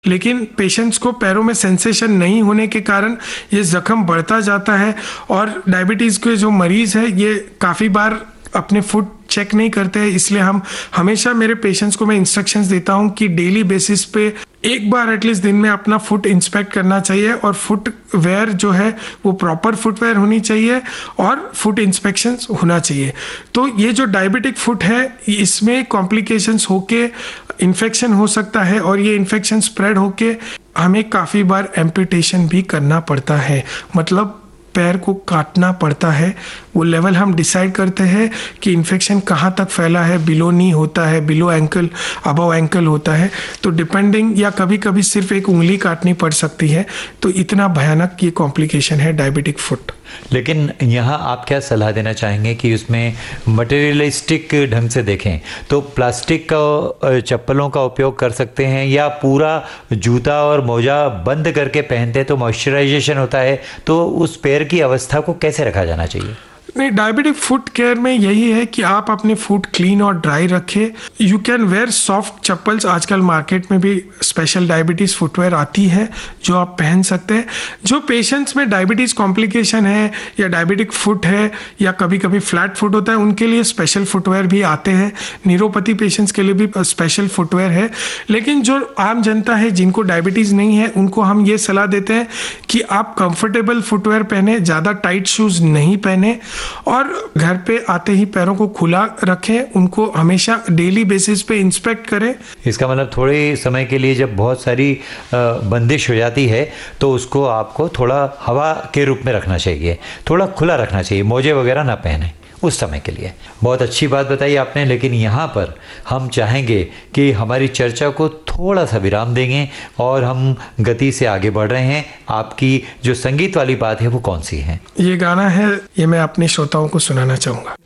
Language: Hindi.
लेकिन पेशेंट्स को पैरों में सेंसेशन नहीं होने के कारण ये जख्म बढ़ता जाता है। और डायबिटीज़ के जो मरीज़ है ये काफ़ी बार अपने फुट चेक नहीं करते हैं, इसलिए हम हमेशा मेरे पेशेंट्स को मैं इंस्ट्रक्शंस देता हूं कि डेली बेसिस पे एक बार एटलीस्ट दिन में अपना फुट इंस्पेक्ट करना चाहिए और फुट वेयर जो है वो प्रॉपर फुटवेयर होनी चाहिए और फुट इंस्पेक्शंस होना चाहिए। तो ये जो डायबिटिक फुट है इसमें कॉम्प्लिकेशंस होके इन्फेक्शन हो सकता है और ये इन्फेक्शन स्प्रेड होके हमें काफ़ी बार एम्पुटेशन भी करना पड़ता है, मतलब पैर को काटना पड़ता है। वो लेवल हम डिसाइड करते हैं कि इन्फेक्शन कहाँ तक फैला है, बिलो नी होता है, बिलो एंकल, अबव एंकल होता है, तो डिपेंडिंग, या कभी कभी सिर्फ एक उंगली काटनी पड़ सकती है। तो इतना भयानक ये कॉम्प्लिकेशन है डायबिटिक फुट। लेकिन यहाँ आप क्या सलाह देना चाहेंगे कि उसमें मटेरियलिस्टिक ढंग से देखें तो प्लास्टिक का चप्पलों का उपयोग कर सकते हैं या पूरा जूता और मोजा बंद करके पहनते तो मॉइस्चराइजेशन होता है, तो उस पैर की अवस्था को कैसे रखा जाना चाहिए? नहीं, डायबिटिक फुट केयर में यही है कि आप अपने फुट क्लीन और ड्राई रखें। You can wear soft chappals, आजकल मार्केट में भी स्पेशल डायबिटीज़ फुटवेयर आती है जो आप पहन सकते हैं। जो पेशेंट्स में डायबिटीज़ कॉम्प्लिकेशन है या डायबिटिक फुट है या कभी कभी फ्लैट फुट होता है, उनके लिए स्पेशल फुटवेयर भी आते हैं। न्यूरोपैथी पेशेंट्स के लिए भी स्पेशल फुटवेयर है। लेकिन जो आम जनता है जिनको डायबिटीज़ नहीं है उनको हम ये सलाह देते हैं कि आप कंफर्टेबल फुटवेयर पहने, ज़्यादा टाइट शूज़ नहीं पहने और घर पे आते ही पैरों को खुला रखें। उनको हमेशा डेली बेसिस पे इंस्पेक्ट करें। इसका मतलब थोड़े समय के लिए जब बहुत सारी बंदिश हो जाती है तो उसको आपको थोड़ा हवा के रूप में रखना चाहिए, थोड़ा खुला रखना चाहिए, मोजे वगैरह ना पहने उस समय के लिए। बहुत अच्छी बात बताई आपने। लेकिन यहाँ पर हम चाहेंगे कि हमारी चर्चा को थोड़ा सा विराम देंगे और हम गति से आगे बढ़ रहे हैं। आपकी जो संगीत वाली बात है वो कौन सी है? ये गाना है, ये मैं अपने श्रोताओं को सुनाना चाहूँगा।